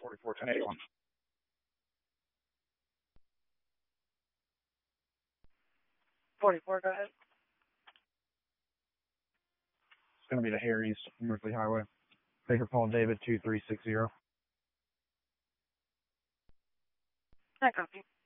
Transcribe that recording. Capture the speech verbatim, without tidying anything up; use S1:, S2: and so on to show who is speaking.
S1: forty-four ten eighty-one.
S2: forty-four, go ahead.
S1: It's going to be the Harry's, Northley Highway. Baker Paul David two three six zero.
S2: I copy.